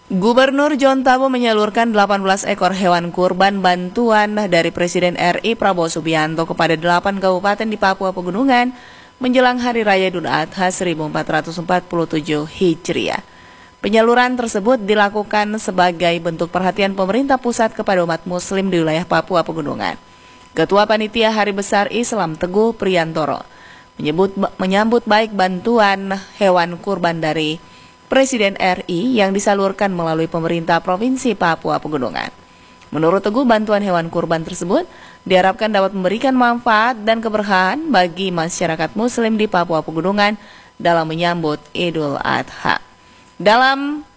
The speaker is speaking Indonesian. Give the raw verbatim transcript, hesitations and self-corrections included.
Gubernur John Tabo menyalurkan delapan belas ekor hewan kurban bantuan dari Presiden R I Prabowo Subianto kepada delapan kabupaten di Papua Pegunungan menjelang Hari Raya Idul Adha seribu empat ratus empat puluh tujuh Hijriah. Penyaluran tersebut dilakukan sebagai bentuk perhatian pemerintah pusat kepada umat muslim di wilayah Papua Pegunungan. Ketua Panitia Hari Besar Islam Teguh Priyantoro menyebut menyambut baik bantuan hewan kurban dari Presiden R I yang disalurkan melalui pemerintah Provinsi Papua Pegunungan. Menurut Teguh, bantuan hewan kurban tersebut diharapkan dapat memberikan manfaat dan keberkahan bagi masyarakat muslim di Papua Pegunungan dalam menyambut Idul Adha. Dalam